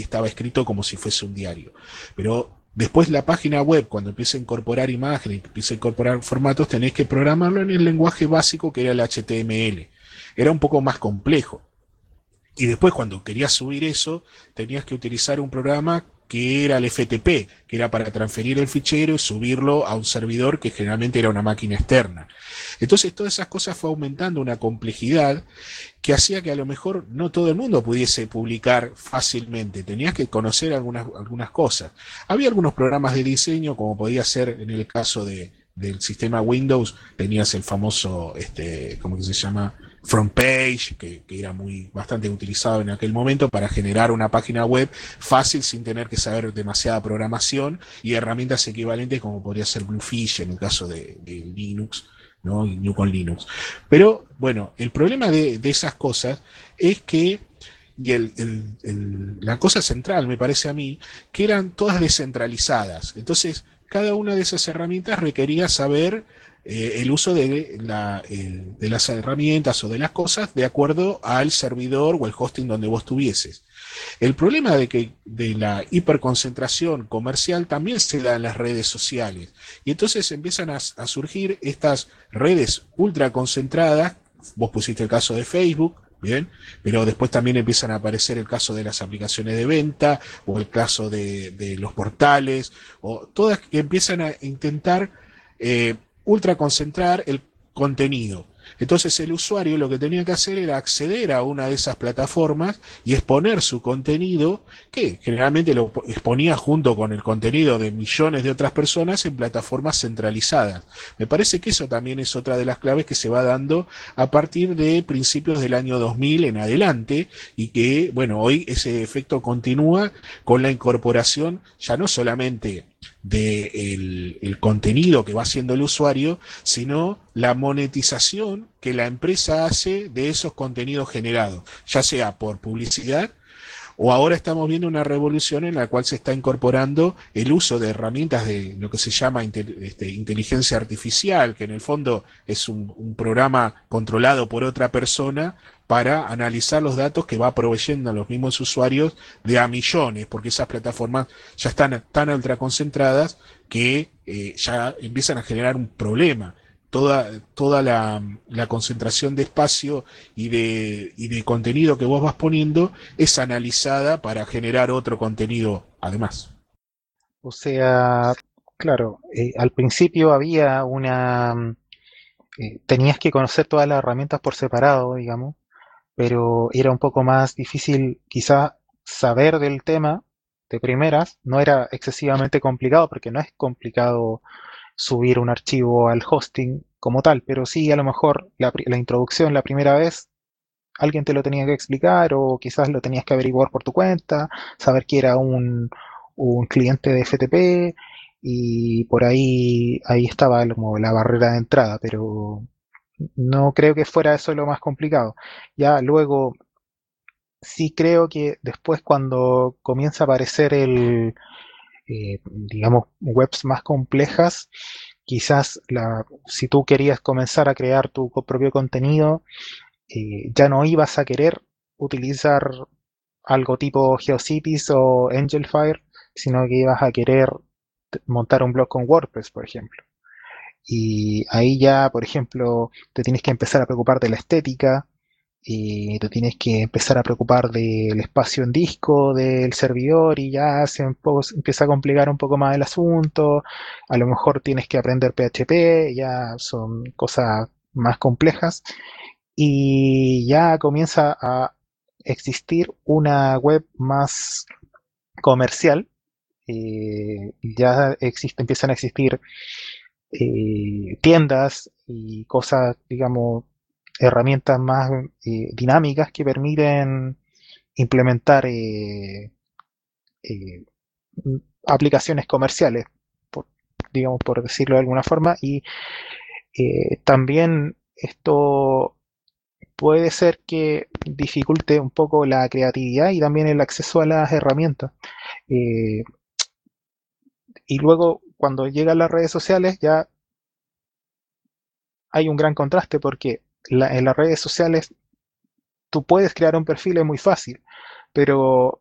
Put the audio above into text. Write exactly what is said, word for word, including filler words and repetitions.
estaba escrito como si fuese un diario. Pero después la página web, cuando empieza a incorporar imágenes, empieza a incorporar formatos, tenés que programarlo en el lenguaje básico que era el H T M L. Era un poco más complejo. Y después cuando querías subir eso, tenías que utilizar un programa que era el F T P, que era para transferir el fichero y subirlo a un servidor que generalmente era una máquina externa. Entonces todas esas cosas fue aumentando una complejidad que hacía que a lo mejor no todo el mundo pudiese publicar fácilmente, tenías que conocer algunas, algunas cosas. Había algunos programas de diseño, como podía ser en el caso de, del sistema Windows, tenías el famoso, este, ¿cómo que se llama? Front Page, que, que era muy bastante utilizado en aquel momento para generar una página web fácil sin tener que saber demasiada programación, y herramientas equivalentes como podría ser Bluefish en el caso de, de Linux, ¿no? Y New con Linux. Pero bueno, el problema de, de esas cosas es que, y el, el, el, la cosa central me parece a mí, que eran todas descentralizadas. Entonces, cada una de esas herramientas requería saber eh, el uso de, la, el, de las herramientas o de las cosas de acuerdo al servidor o el hosting donde vos tuvieses. El problema de que de la hiperconcentración comercial también se da en las redes sociales. Y entonces empiezan a, a surgir estas redes ultra concentradas. Vos pusiste el caso de Facebook, bien, pero después también empiezan a aparecer el caso de las aplicaciones de venta o el caso de, de los portales, o todas que empiezan a intentar eh, ultra concentrar el contenido. Entonces el usuario lo que tenía que hacer era acceder a una de esas plataformas y exponer su contenido, que generalmente lo exponía junto con el contenido de millones de otras personas en plataformas centralizadas. Me parece que eso también es otra de las claves que se va dando a partir de principios del año dos mil en adelante, y que, bueno, hoy ese efecto continúa con la incorporación ya no solamente del el contenido que va haciendo el usuario, sino la monetización que la empresa hace de esos contenidos generados, ya sea por publicidad, o ahora estamos viendo una revolución en la cual se está incorporando el uso de herramientas de lo que se llama este, inteligencia artificial, que en el fondo es un, un programa controlado por otra persona para analizar los datos que va proveyendo a los mismos usuarios de a millones, porque esas plataformas ya están tan ultra concentradas que eh, ya empiezan a generar un problema. Toda, toda la, la concentración de espacio y de, y de contenido que vos vas poniendo es analizada para generar otro contenido además. O sea, claro, eh, al principio había una... mm, eh, tenías que conocer todas las herramientas por separado, digamos, pero era un poco más difícil quizá saber del tema de primeras. No era excesivamente complicado, porque no es complicado subir un archivo al hosting como tal, pero sí a lo mejor la, la introducción la primera vez alguien te lo tenía que explicar, o quizás lo tenías que averiguar por tu cuenta, saber que era un, un cliente de F T P, y por ahí, ahí estaba como la barrera de entrada, pero no creo que fuera eso lo más complicado. Ya luego sí creo que después, cuando comienza a aparecer el, eh, digamos, webs más complejas, quizás la, si tú querías comenzar a crear tu co- propio contenido, eh, ya no ibas a querer utilizar algo tipo GeoCities o Angelfire, sino que ibas a querer t- montar un blog con WordPress, por ejemplo. Y ahí ya, por ejemplo, te tienes que empezar a preocupar de la estética, y te tienes que empezar a preocupar del espacio en disco del servidor, y ya se un poco- se empieza a complicar un poco más el asunto. A lo mejor tienes que aprender P H P, ya son cosas más complejas, y ya comienza a existir una web más comercial. Eh, ya existe, empiezan a existir eh, tiendas y cosas, digamos, herramientas más eh, dinámicas que permiten implementar eh, eh, aplicaciones comerciales, por, digamos, por decirlo de alguna forma. Y eh, también esto puede ser que dificulte un poco la creatividad y también el acceso a las herramientas. Eh, y luego, cuando llegan las redes sociales, ya hay un gran contraste, porque la, en las redes sociales tú puedes crear un perfil, es muy fácil, pero